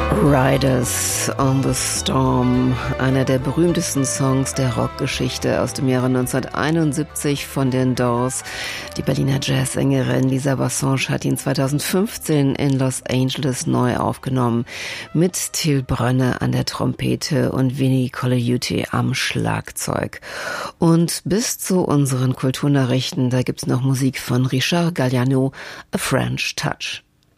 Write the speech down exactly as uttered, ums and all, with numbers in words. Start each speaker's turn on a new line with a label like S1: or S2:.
S1: Riders on the Storm, einer der berühmtesten Songs der Rockgeschichte aus dem Jahre neunzehnhunderteinundsiebzig von den Doors. Die Berliner Jazzsängerin Lisa Bassange hat ihn zweitausendfünfzehn in Los Angeles neu aufgenommen, mit Till Brönne an der Trompete und Vinnie Colaiuta am Schlagzeug. Und bis zu unseren Kulturnachrichten, da gibt's noch Musik von Richard Galliano, A French Touch.